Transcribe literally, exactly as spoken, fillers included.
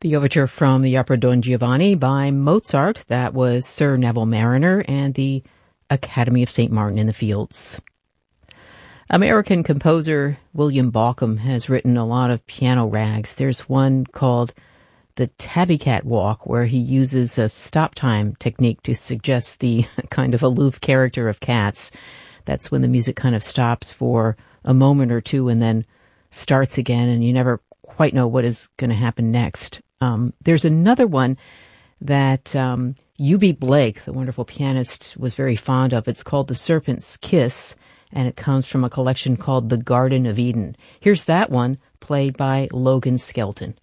The overture from the opera Don Giovanni by Mozart, that was Sir Neville Mariner and the Academy of Saint Martin in the Fields. American composer William Bauckham has written a lot of piano rags. There's one called the Tabby Cat Walk, where he uses a stop time technique to suggest the kind of aloof character of cats. That's when the music kind of stops for a moment or two and then starts again, and you never quite know what is going to happen next. Um, there's another one that um, U B Blake, the wonderful pianist, was very fond of. It's called The Serpent's Kiss, and it comes from a collection called The Garden of Eden. Here's that one, played by Logan Skelton.